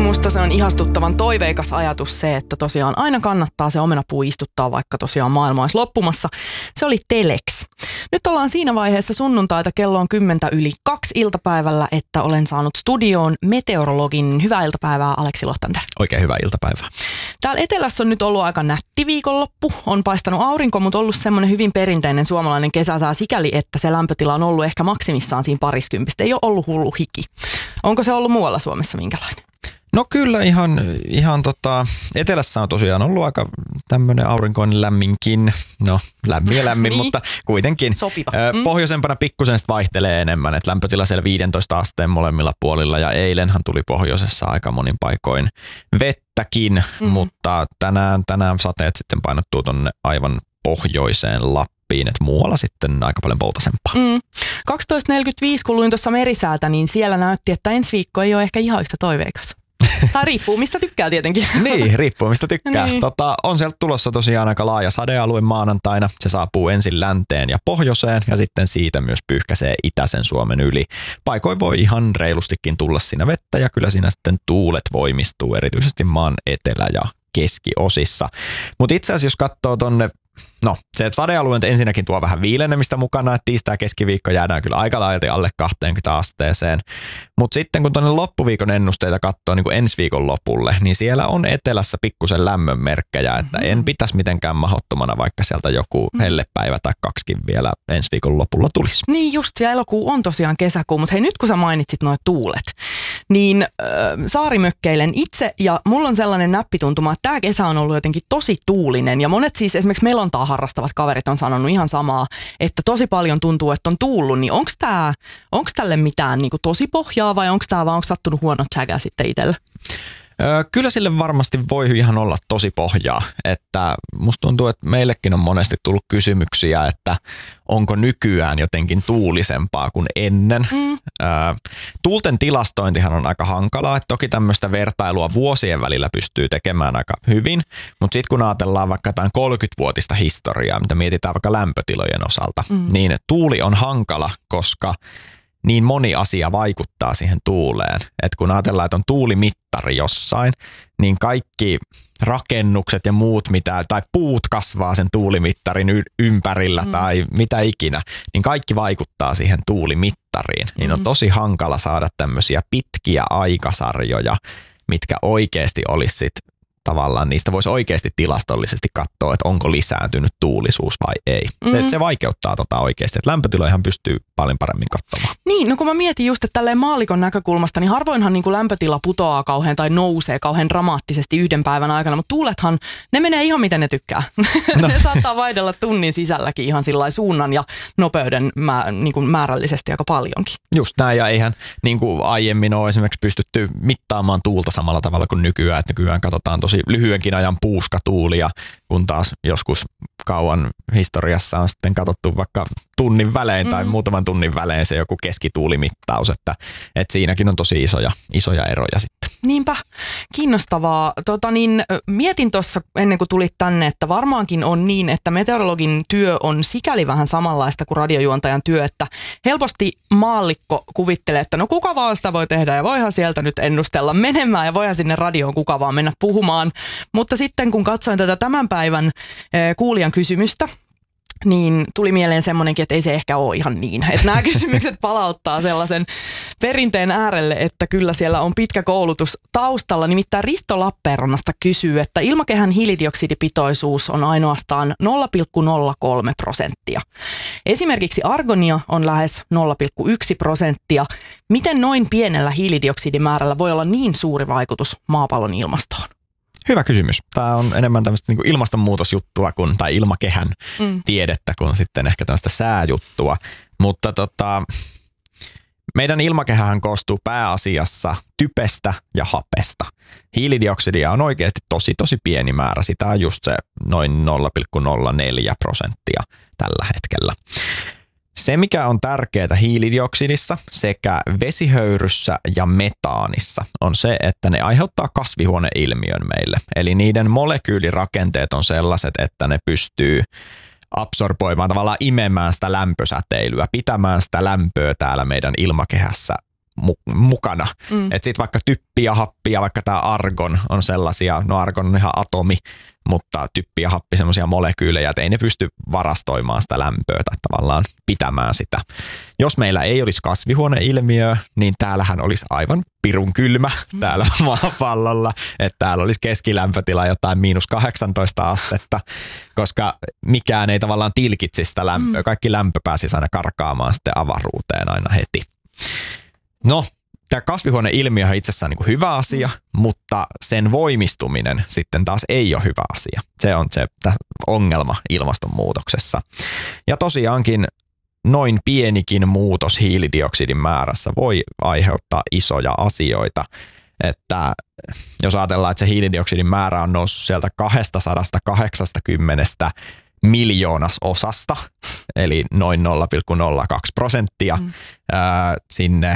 Musta se on ihastuttavan toiveikas ajatus se, että tosiaan aina kannattaa se omenapuu istuttaa, vaikka tosiaan maailma olisi loppumassa. Se oli Telex. Nyt ollaan siinä vaiheessa sunnuntaita, kello on 10:02 iltapäivällä, että olen saanut studioon meteorologin. Hyvää iltapäivää, Aleksi Lohtander. Oikein hyvää iltapäivää. Täällä etelässä on nyt ollut aika nätti viikonloppu. On paistanut aurinko, mutta ollut semmoinen hyvin perinteinen suomalainen kesäsää sikäli, että se lämpötila on ollut ehkä maksimissaan siinä parikympistä. Ei ole ollut hullu hiki. Onko se ollut muualla Suomessa minkälainen? No kyllä ihan etelässä on tosiaan ollut aika tämmöinen aurinkoinen lämminkin. No lämmin, niin. Mutta kuitenkin. Sopiva. Pohjoisempana pikkusen vaihtelee enemmän, että lämpötila siellä 15 asteen molemmilla puolilla ja eilenhän tuli pohjoisessa aika monin paikoin vettäkin, mutta tänään sateet sitten painottuu tonne aivan pohjoiseen Lappiin, että muualla sitten aika paljon poutasempaa. 12.45 kun luin tuossa merisäätä, niin siellä näytti, että ensi viikko ei ole ehkä ihan yhtä toiveikas. Tai riippuu, mistä tykkää tietenkin. Niin, riippuu mistä tykkää. Niin. On sieltä tulossa tosiaan aika laaja sadealue maanantaina. Se saapuu ensin länteen ja pohjoiseen ja sitten siitä myös pyyhkäisee itäisen Suomen yli. Paikoin voi ihan reilustikin tulla siinä vettä ja kyllä siinä sitten tuulet voimistuu erityisesti maan etelä- ja keskiosissa. Mutta itse asiassa jos katsoo tonne, no se sadealue ensinnäkin tuo vähän viilenemistä mukana, että tiistai keskiviikko jäädään kyllä aika laajalti alle 20 asteeseen. Mutta sitten kun tuonne loppuviikon ennusteita katsoo niin kuin ensi viikon lopulle, niin siellä on etelässä pikkusen lämmön merkkejä, että en pitäisi mitenkään mahdottomana, vaikka sieltä joku hellepäivä tai kaksikin vielä ensi viikon lopulla tulisi. Niin just, ja elokuu on tosiaan kesäkuu, mutta hei nyt kun sä mainitsit nuo tuulet, niin saarimökkeilen itse ja mulla on sellainen näppituntuma, että tämä kesä on ollut jotenkin tosi tuulinen ja monet siis esimerkiksi melontaa harrastavat kaverit on sanonut ihan samaa, että tosi paljon tuntuu, että on tuullut, niin onko tälle mitään niin kuin tosi pohjaa vai onko sattunut huono tsägä sitten itselle? Kyllä sille varmasti voi ihan olla tosi pohjaa, että musta tuntuu, että meillekin on monesti tullut kysymyksiä, että onko nykyään jotenkin tuulisempaa kuin ennen. Tuulten tilastointihan on aika hankalaa, että toki tämmöistä vertailua vuosien välillä pystyy tekemään aika hyvin, mutta sitten kun ajatellaan vaikka jotain 30-vuotista historiaa, mitä mietitään vaikka lämpötilojen osalta, niin tuuli on hankala, koska niin moni asia vaikuttaa siihen tuuleen. Että kun ajatellaan, että on tuulimittari jossain, niin kaikki rakennukset ja muut, tai puut kasvaa sen tuulimittarin ympärillä tai mitä ikinä, niin kaikki vaikuttaa siihen tuulimittariin. Niin on tosi hankala saada tämmöisiä pitkiä aikasarjoja, mitkä oikeasti olisi sit tavallaan niistä voisi oikeasti tilastollisesti katsoa, että onko lisääntynyt tuulisuus vai ei. Se vaikeuttaa oikeasti, että lämpötilojahan pystyy paljon paremmin katsomaan. Niin, no kun mä mietin just, että tälleen maallikon näkökulmasta, niin harvoinhan niin kuin lämpötila putoaa kauhean tai nousee kauhean dramaattisesti yhden päivän aikana, mutta tuulethan, ne menee ihan miten ne tykkää. No. Ne saattaa vaihdella tunnin sisälläkin ihan sillai suunnan ja nopeuden niin kuin määrällisesti aika paljonkin. Just näin, ja eihän niin kuin aiemmin ole esimerkiksi pystytty mittaamaan tuulta samalla tavalla kuin nykyään, että nykyään katsotaan tosi lyhyenkin ajan puuskatuulia, kun taas joskus kauan historiassa on sitten katsottu vaikka tunnin välein tai muutaman tunnin välein se joku keskituulimittaus, että siinäkin on tosi isoja eroja sitten. Niinpä, kiinnostavaa. Mietin tuossa ennen kuin tulit tänne, että varmaankin on niin, että meteorologin työ on sikäli vähän samanlaista kuin radiojuontajan työ, että helposti maallikko kuvittelee, että no kuka vaan sitä voi tehdä ja voihan sieltä nyt ennustella menemään ja voihan sinne radioon kuka vaan mennä puhumaan. Mutta sitten kun katsoin tätä tämän päivän kuulijan kysymystä, niin tuli mieleen semmoinenkin, että ei se ehkä ole ihan niin. Että nämä kysymykset palauttaa sellaisen perinteen äärelle, että kyllä siellä on pitkä koulutus taustalla. Nimittäin Risto Lappeenrannasta kysyy, että ilmakehän hiilidioksidipitoisuus on ainoastaan 0,03%. Esimerkiksi argonia on lähes 0,1%. Miten noin pienellä hiilidioksidimäärällä voi olla niin suuri vaikutus maapallon ilmastoon? Hyvä kysymys. Tämä on enemmän tämmöistä niin kuin ilmastonmuutosjuttua tai ilmakehän tiedettä kuin sitten ehkä tämmöistä sääjuttua. Mutta meidän ilmakehähän koostuu pääasiassa typestä ja hapesta. Hiilidioksidia on oikeasti tosi pieni määrä. Sitä on just se noin 0,04% tällä hetkellä. Se, mikä on tärkeää hiilidioksidissa sekä vesihöyryssä ja metaanissa, on se, että ne aiheuttaa kasvihuoneilmiön meille. Eli niiden molekyylirakenteet on sellaiset, että ne pystyy absorboimaan, tavallaan imemään sitä lämpösäteilyä, pitämään sitä lämpöä täällä meidän ilmakehässä mukana. Että sitten vaikka typpi ja happi ja vaikka tämä argon on sellaisia, no argon on ihan atomi, mutta typpi ja happi semmoisia molekyylejä, että ei ne pysty varastoimaan sitä lämpöä tai tavallaan pitämään sitä. Jos meillä ei olisi kasvihuoneilmiöä, niin täällähän olisi aivan pirun kylmä täällä maapallolla, että täällä olisi keskilämpötila jotain -18 astetta, koska mikään ei tavallaan tilkitsi sitä lämpöä. Kaikki lämpö pääsisi aina karkaamaan sitten avaruuteen aina heti. No, tämä kasvihuoneilmiö on itsessään niin kuin hyvä asia, mutta sen voimistuminen sitten taas ei ole hyvä asia. Se on se ongelma ilmastonmuutoksessa. Ja tosiaankin noin pienikin muutos hiilidioksidin määrässä voi aiheuttaa isoja asioita. Että jos ajatellaan, että se hiilidioksidin määrä on noussut sieltä 280 miljoonasosasta, eli noin 0,02% sinne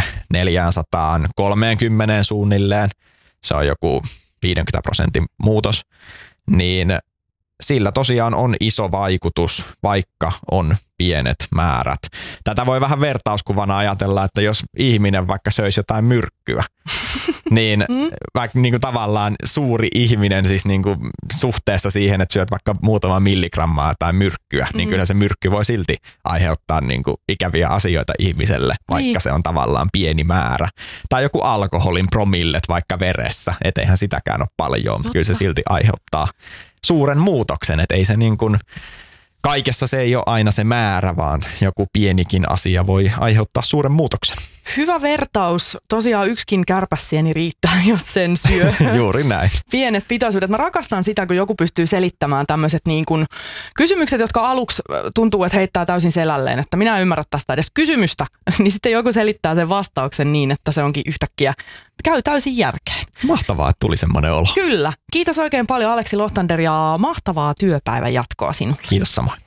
430 suunnilleen, se on joku 50% muutos, niin sillä tosiaan on iso vaikutus, vaikka on pienet määrät. Tätä voi vähän vertauskuvana ajatella, että jos ihminen vaikka söisi jotain myrkkyä, niin vaikka niin kuin tavallaan suuri ihminen siis niin kuin suhteessa siihen, että syöt vaikka muutama milligrammaa tai myrkkyä, niin kyllä se myrkky voi silti aiheuttaa niin kuin ikäviä asioita ihmiselle, vaikka se on tavallaan pieni määrä. Tai joku alkoholin promillet vaikka veressä, et eihän sitäkään ole paljon, mutta kyllä se silti aiheuttaa suuren muutoksen, että ei se niin kuin kaikessa se ei ole aina se määrä, vaan joku pienikin asia voi aiheuttaa suuren muutoksen. Hyvä vertaus. Tosiaan yksikin kärpäsieni riittää, jos sen syö. Juuri näin. Pienet pitoisuudet. Mä rakastan sitä, kun joku pystyy selittämään tämmöiset niin kuin kysymykset, jotka aluksi tuntuu, että heittää täysin selälleen, että minä en ymmärrä tästä edes kysymystä. Niin sitten joku selittää sen vastauksen niin, että se onkin yhtäkkiä käy täysin järkeen. Mahtavaa, että tuli semmoinen olo. Kyllä. Kiitos oikein paljon Aleksi Lohtander ja mahtavaa työpäivän jatkoa sinulle. Kiitos samoin.